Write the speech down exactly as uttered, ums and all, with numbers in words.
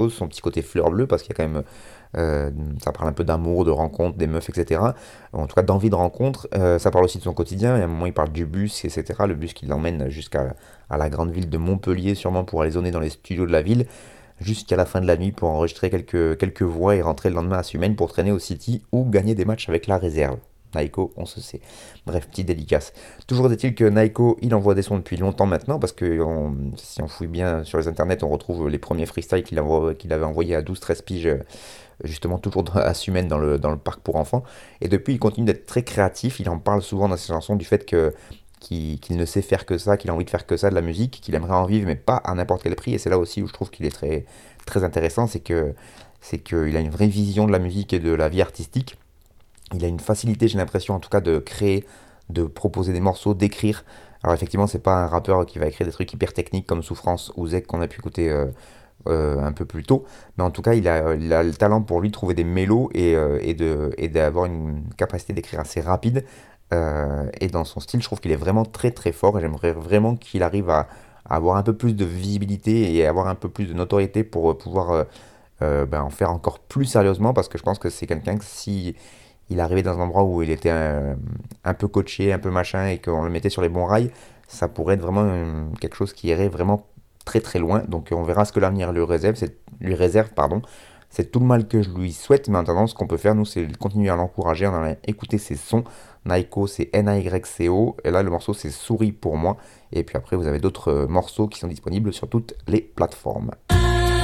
son petit côté fleur bleue, parce qu'il y a quand même, euh, ça parle un peu d'amour, de rencontres, des meufs, et cetera. En tout cas, d'envie de rencontre. Euh, ça parle aussi de son quotidien. Et à un moment, il parle du bus, et cetera. Le bus qui l'emmène jusqu'à à la grande ville de Montpellier, sûrement pour aller zoner dans les studios de la ville, jusqu'à la fin de la nuit pour enregistrer quelques, quelques voix et rentrer le lendemain à Sumène pour traîner au City ou gagner des matchs avec la réserve. Naiko, on se sait. Bref, petite dédicace. Toujours est-il que Naiko, il envoie des sons depuis longtemps maintenant, parce que on- si on fouille bien sur les internets, on retrouve les premiers freestyles qu'il envoie- qu'il avait envoyés à douze treize piges, euh, justement toujours dans- à Sumène, dans le, dans le parc pour enfants. Et depuis, il continue d'être très créatif. Il en parle souvent dans ses chansons du fait que qu'il qu'il ne sait faire que ça, qu'il a envie de faire que ça, de la musique, qu'il aimerait en vivre, mais pas à n'importe quel prix. Et c'est là aussi où je trouve qu'il est très, très intéressant, c'est que c'est qu'il a une vraie vision de la musique et de la vie artistique. Il a une facilité, j'ai l'impression en tout cas, de créer, de proposer des morceaux, d'écrire. Alors effectivement, c'est pas un rappeur qui va écrire des trucs hyper techniques comme Souffrance ou Zek qu'on a pu écouter euh, euh, un peu plus tôt, mais en tout cas, il a, il a le talent pour lui de trouver des mélos et, euh, et de, et d'avoir une capacité d'écrire assez rapide. Euh, et dans son style, je trouve qu'il est vraiment très très fort et j'aimerais vraiment qu'il arrive à, à avoir un peu plus de visibilité et avoir un peu plus de notoriété pour euh, pouvoir euh, euh, ben, en faire encore plus sérieusement parce que je pense que c'est quelqu'un que si il arrivait dans un endroit où il était un, un peu coaché, un peu machin, et qu'on le mettait sur les bons rails, ça pourrait être vraiment euh, quelque chose qui irait vraiment très très loin. Donc on verra ce que l'avenir lui réserve. C'est, lui réserve, pardon. C'est tout le mal que je lui souhaite, mais en attendant, ce qu'on peut faire, nous, c'est continuer à l'encourager, en allant écouter ses sons. Naiko, c'est N A Y C O, et là, le morceau, c'est Souris pour moi. Et puis après, vous avez d'autres euh, morceaux qui sont disponibles sur toutes les plateformes.